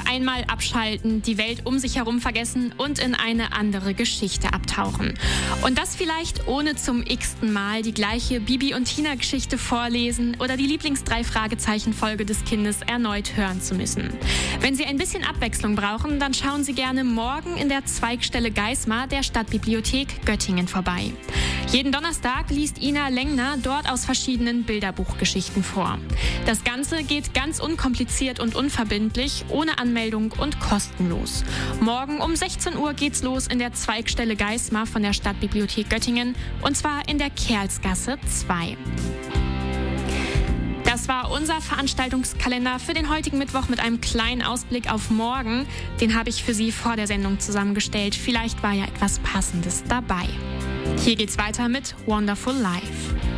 Einmal abschalten, die Welt um sich herum vergessen und in eine andere Geschichte abtauchen. Und das vielleicht ohne zum x-ten Mal die gleiche Bibi und Tina-Geschichte vorlesen oder die Lieblings-3-Fragezeichen-Folge des Kindes erneut hören zu müssen. Wenn Sie ein bisschen Abwechslung brauchen, dann schauen Sie gerne morgen in der Zweigstelle Geismar der Stadtbibliothek Göttingen vorbei. Jeden Donnerstag liest Ina Lengner dort aus verschiedenen Bilderbuchgeschichten vor. Das Ganze geht ganz unkompliziert und unverbindlich, ohne Anmeldung und kostenlos. Morgen um 16 Uhr geht's los in der Zweigstelle Geismar von der Stadtbibliothek Göttingen, und zwar in der Kerlsgasse 2. Das war unser Veranstaltungskalender für den heutigen Mittwoch mit einem kleinen Ausblick auf morgen. Den habe ich für Sie vor der Sendung zusammengestellt. Vielleicht war ja etwas Passendes dabei. Hier geht's weiter mit Wonderful Life.